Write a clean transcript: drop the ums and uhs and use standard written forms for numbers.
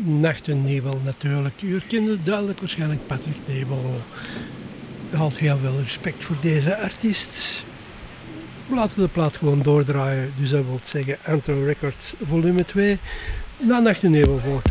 Nacht en Nebel natuurlijk. U kende duidelijk waarschijnlijk Patrick Nebel. Ik had heel veel respect voor deze artiest. We laten de plaat gewoon doordraaien. Dus dat wil zeggen Antro Records volume 2. Na Nacht en Nebel volgt